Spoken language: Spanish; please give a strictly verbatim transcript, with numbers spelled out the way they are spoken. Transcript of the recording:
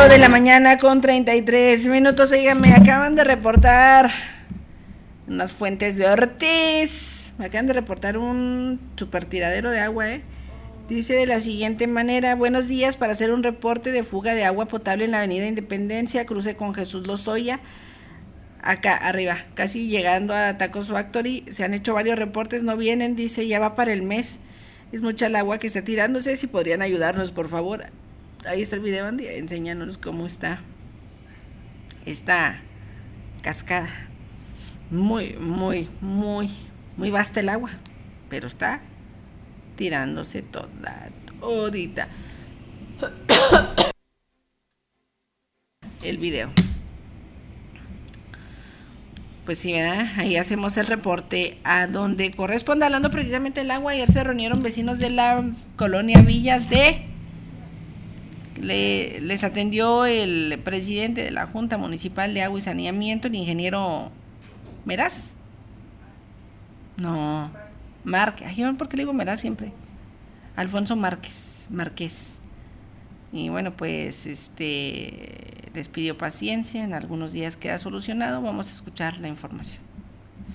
ocho de la mañana con treinta y tres minutos. Oigan, me acaban de reportar unas fuentes de Ortiz. Me acaban de reportar un super tiradero de agua, ¿eh? Dice de la siguiente manera: buenos días, para hacer un reporte de fuga de agua potable en la avenida Independencia, cruce con Jesús Lozoya, acá arriba, casi llegando a Tacos Factory. Se han hecho varios reportes, no vienen, dice, ya va para el mes. Es mucha el agua que está tirándose, si podrían ayudarnos, por favor. Ahí está el video, Andy, enséñanos cómo está esta cascada. Muy, muy, muy, muy vasta el agua, pero está tirándose toda, todita. El video. Pues sí, ¿verdad? Ahí hacemos el reporte a donde corresponde, hablando precisamente del agua. Ayer se reunieron vecinos de la colonia Villas de... Le, les atendió el presidente de la Junta Municipal de Agua y Saneamiento, el ingeniero Meraz. No, Márquez. Ay, ¿por qué le digo Meraz siempre? Alfonso Márquez, Márquez. Y bueno, pues este les pidió paciencia, en algunos días queda solucionado. Vamos a escuchar la información.